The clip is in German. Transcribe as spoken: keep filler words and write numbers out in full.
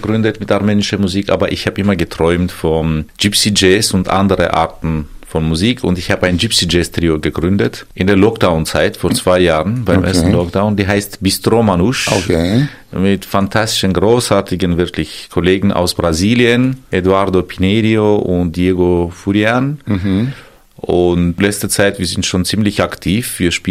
gegründet mit armenischer Musik, aber ich habe immer geträumt vom Gypsy Jazz und andere Arten von Musik und ich habe ein Gypsy Jazz Trio gegründet in der Lockdown-Zeit vor zwei Jahren, beim okay. ersten Lockdown. Die heißt Bistro Manouche. Okay. Mit fantastischen, großartigen, wirklich Kollegen aus Brasilien, Eduardo Pinerio und Diego Furian. Mhm. Und letzte Zeit, wir sind schon ziemlich aktiv. Wir spielen